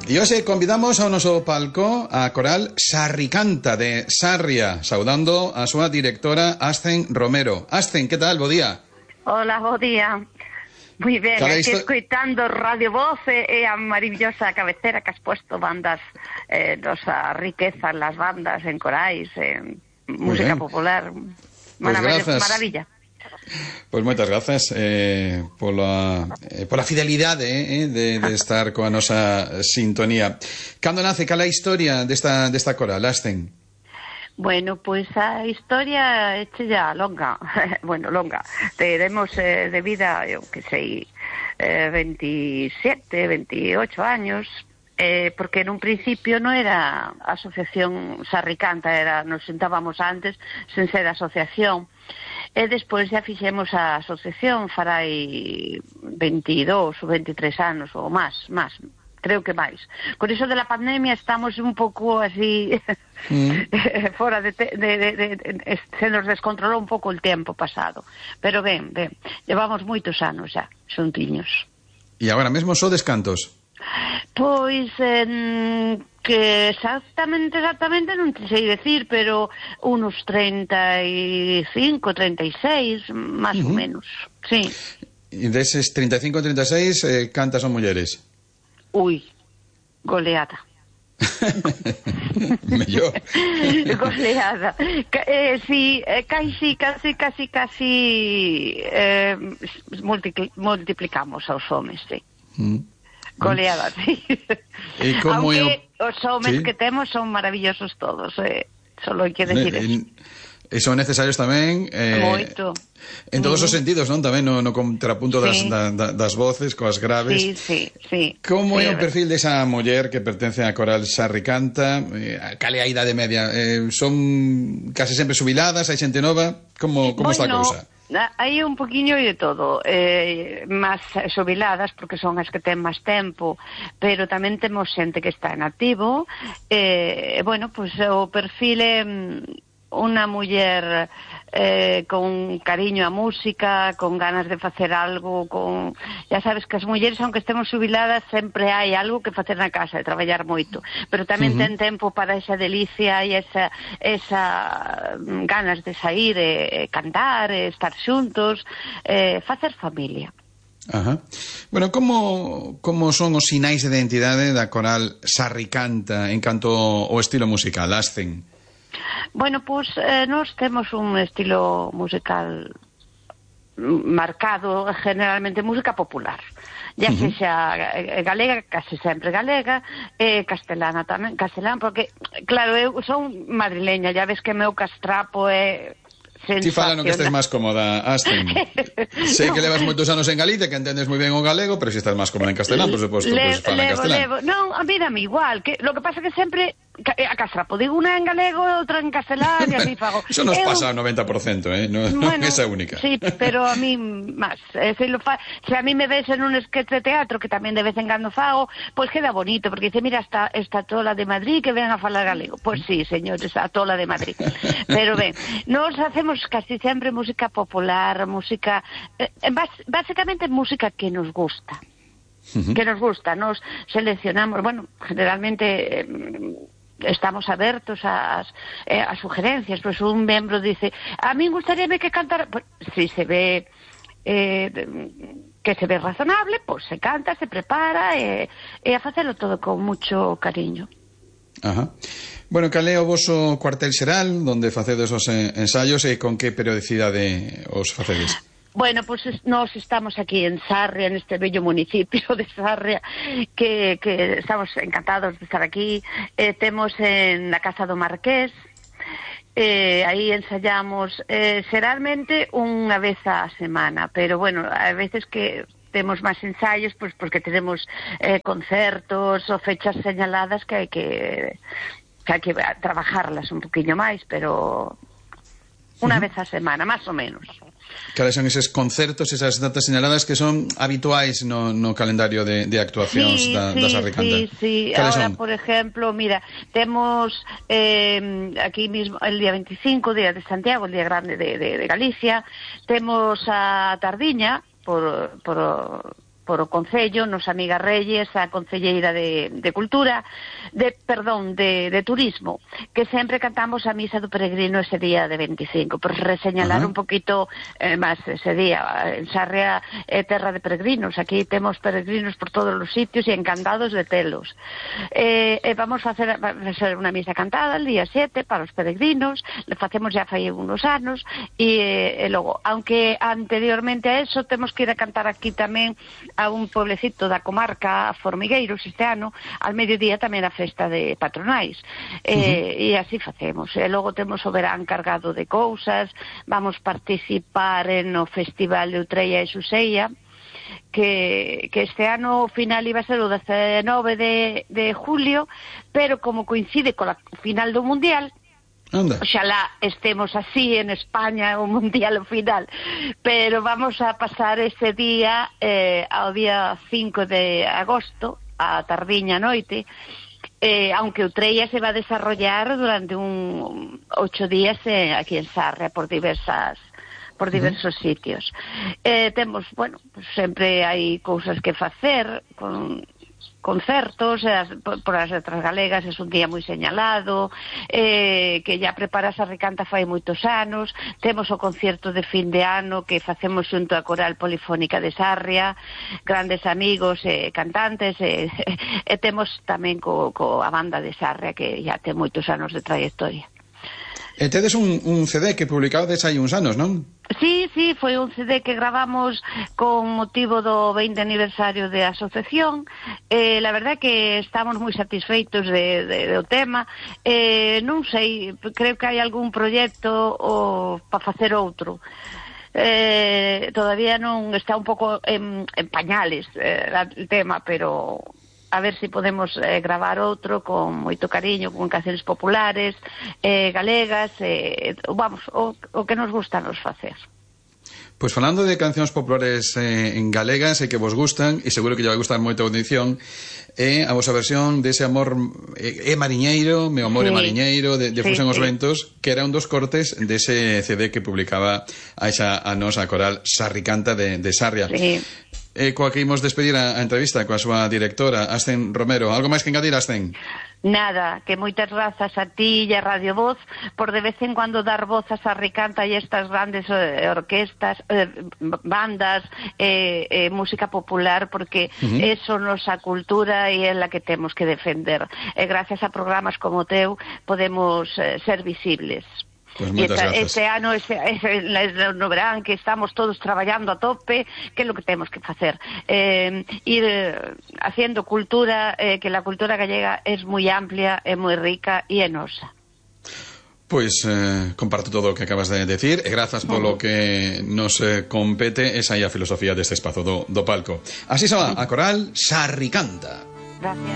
E hoxe convidamos ao noso palco a coral Sarricanta de Sarria, saudando a súa directora Ascen Romero. Ascen, que tal? Bo día. Hola, bo día. Moi ben, aquí escoitando Radio Voz e a maravillosa cabecera que has puesto bandas, nosa riqueza en las bandas, en corais, en música popular. Maravilla. Pois moitas grazas pola fidelidade de estar coa nosa sintonía. Cando nace, cal é a historia desta coral, Ascen? Bueno, pois a historia é xa longa. Bueno, longa. Teremos de vida, eu que sei, 27, 28 años, porque nun principio non era asociación Sarricanta, nos sentábamos antes sen ser asociación. E despois xa fixemos a asociación farai 22 ou 23 anos ou máis, creo que máis. Con iso de la pandemia estamos un pouco así fora se nos descontrolou un pouco o tempo pasado, pero ben, levamos moitos anos xa xuntiños. E agora mesmo sodes cantos? Pois que exactamente non te sei decir, pero unos 35, 36, máis ou menos, sí. E deses 35, 36, cantas son mulleres? Ui, goleada. Mellor. Goleada. Sí, casi multiplicamos aos homes, sí. Goleada, sí. Aunque os homes que temos son maravillosos todos, solo hai que decir eso. E son necesarios tamén moito. En todos os sentidos, non? Tamén no contrapunto das voces, coas graves. Sí. Como é o perfil desa muller que pertence á coral Sarricanta? Cal é a idade media? Son case sempre xubiladas? Hai xente nova? Como está a cousa? Hai un poquinho de todo, máis xubiladas porque son as que ten máis tempo, pero tamén temos xente que está en activo. Bueno, pois o perfil é unha muller con cariño á música, con ganas de facer algo, ya sabes que as mulleres, aunque estemos xubiladas, sempre hai algo que facer na casa, de traballar moito, pero tamén ten tempo para esa delicia e esa ganas de sair, cantar, estar xuntos, facer familia. Ajá. Bueno, como son os sinais de identidade da coral Sarricanta en canto ao estilo musical, Ascen? Bueno, pois nós temos un estilo musical marcado, generalmente música popular, ya sexa galega, case sempre galega, castelana tamén, porque, claro, eu son madrileña, ya ves que meu castrapo é Ti fala no que estés máis cómoda, Ascen. Sei que levas moitos anos en Galicia, que entendes moi ben o galego, pero se estás máis cómoda en castelán, por suposto, pues fala en castelán. Non, a mí dame igual, lo que pasa que sempre a castrapo digo unha en galego e outra en castelán e así fago. Eso nos pasa ao 90%, non é esa única. Sí, pero a mí máis. Se a mí me ves en un sketch de teatro, que tamén de vez en cando fago, pois queda bonito, porque dice, mira, esta tola de Madrid que ven a falar galego. Pois sí, señores, a tola de Madrid. Pero ben, nos hacemos casi sempre música popular, música básicamente música que nos gusta. Que nos gusta, nos seleccionamos, bueno, generalmente estamos abertos a sugerencias, pues un membro dice, a mí gustaríame que cantara, pues, si se ve que se ve razonable, pues se canta, se prepara e a facelo todo con mucho cariño. Ajá. Bueno, cal é o voso cuartel xeral, onde facedes os ensaios e con que periodicidade os facedes? Bueno, pues nós estamos aquí en Sarria, neste bello municipio de Sarria, que estamos encantados de estar aquí. Temos en la Casa do Marqués, aí ensayamos xeralmente unha vez a semana, pero bueno, a veces que temos máis ensaios, pois porque tenemos concertos ou fechas señaladas que hai que trabajarlas un poquinho máis, pero unha vez a semana, máis ou menos. Cales son eses concertos, esas datas señaladas que son habituais no calendario de actuacións da Sarricanta? Sí. Ahora, por ejemplo, mira, temos aquí mismo el día 25, Día de Santiago, el día grande de Galicia, temos a Tardiña, por por o Concello, nosa amiga Reyes, a concelleira de Cultura, de Turismo, que sempre cantamos a misa do peregrino ese día de 25, por reseñalar un poquito máis ese día. En Sarria é terra de peregrinos, aquí temos peregrinos por todos os sitios e encantados de telos. Vamos a facer unha misa cantada el día 7 para os peregrinos, le facemos ya fai unos anos, e logo, aunque anteriormente a eso temos que ir a cantar aquí tamén a un pueblecito da comarca, a Formigueiros, este ano, al mediodía tamén a festa de patronais, e así facemos. E logo temos o verán cargado de cousas, vamos participar no Festival de Utreia e Xuseia, que este ano o final iba a ser o 19 de julio, pero como coincide con a final do Mundial, oxalá estemos así en España o Mundial ao final, pero vamos a pasar ese día ao día 5 de agosto, a tardiña noite, aunque Utreia se va a desarrollar durante 8 días aquí en Sarria por diversos sitios. Temos, bueno, pues sempre hai cousas que facer, con concertos, por as letras galegas é un día moi señalado, que ya prepara Sarricanta fai moitos anos. Temos o concerto de fin de ano que facemos xunto a Coral Polifónica de Sarria, grandes amigos e cantantes, e temos tamén coa banda de Sarria, que ya ten moitos anos de trayectoria. Tedes un CD que publicades hai uns anos, non? Sí, foi un CD que gravamos con motivo do 20 aniversario de asociación. La verdad que estamos moi satisfeitos do tema. Non sei, creo que hai algún proxecto para facer outro. Todavía non está un pouco en pañales o tema, pero a ver se podemos gravar outro con moito cariño, con cancións populares, galegas, vamos, o que nos gusta nos facer. Pois falando de cancións populares en galegas e que vos gustan, e seguro que lle vai gustar moito a audición, a vosa versión dese amor mariñeiro, meu amor é mariñeiro, de Fusen os Ventos, que era un dos cortes dese CD que publicaba a nosa coral Sarricanta de Sarria. Sí. Coa que imos despedir a entrevista coa súa directora, Asten Romero. Algo máis que engadir, Asten? Nada, que moitas grazas a ti e a Radio Voz por de vez en cuando dar voz a Sarricanta e estas grandes orquestas, bandas, música popular, porque eso nosa cultura e é la que temos que defender. E gracias a programas como o teu podemos ser visibles. Pues este ano, no verán, que estamos todos traballando a tope, que é lo que temos que facer, ir haciendo cultura, que la cultura gallega é moi amplia, é moi rica e é nosa. Pois comparto todo o que acabas de decir e grazas polo que nos compete esa aí a filosofía deste espazo do palco. Así se va a coral Sarricanta. Gracias.